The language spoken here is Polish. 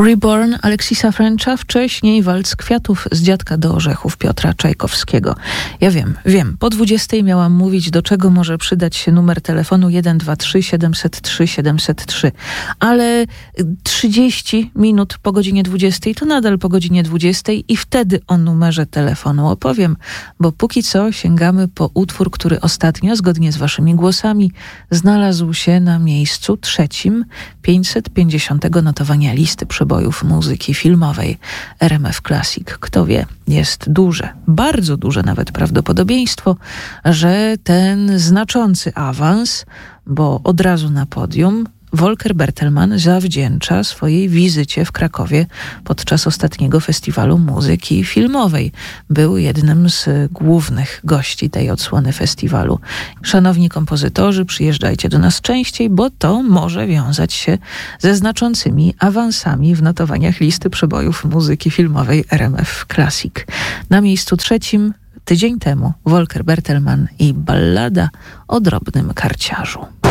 Reborn Aleksisa Frencha, wcześniej Walc kwiatów z Dziadka do orzechów Piotra Czajkowskiego. Ja wiem, po 20 miałam mówić, do czego może przydać się numer telefonu 123 703 703, ale 30 minut po godzinie 20 to nadal po godzinie 20 i wtedy o numerze telefonu opowiem, bo póki co sięgamy po utwór, który ostatnio, zgodnie z waszymi głosami, znalazł się na miejscu 3 550 notowania listy przebojów muzyki filmowej RMF Classic. Kto wie, jest duże, bardzo duże nawet prawdopodobieństwo, że ten znaczący awans, bo od razu na podium, Volker Bertelmann zawdzięcza swojej wizycie w Krakowie podczas ostatniego festiwalu muzyki filmowej. Był jednym z głównych gości tej odsłony festiwalu. Szanowni kompozytorzy, przyjeżdżajcie do nas częściej, bo to może wiązać się ze znaczącymi awansami w notowaniach listy przebojów muzyki filmowej RMF Classic. Na miejscu 3 tydzień temu Volker Bertelmann i ballada o drobnym karciarzu.